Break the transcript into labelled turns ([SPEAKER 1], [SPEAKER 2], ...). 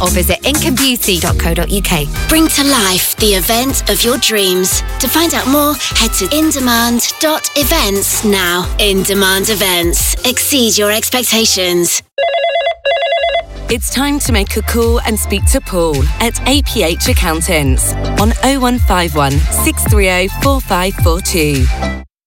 [SPEAKER 1] or visit incomebeauty.co.uk.
[SPEAKER 2] Bring to life the event of your dreams. To find out more, head to indemand.events now. In Demand Events. Exceed your expectations.
[SPEAKER 3] It's time to make a call and speak to Paul at APH Accountants on 0151 630 4542.